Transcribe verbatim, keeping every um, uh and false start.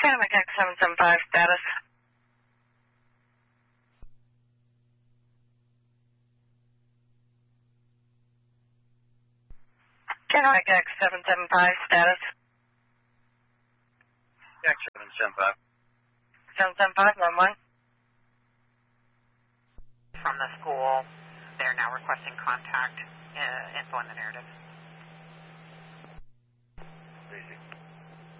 Dynamic X seven seven five, status. Dynamic X seven seven five, status. X seven seven five. seven seven five, one one. From the school, they're now requesting contact uh, info in the narrative. Basic.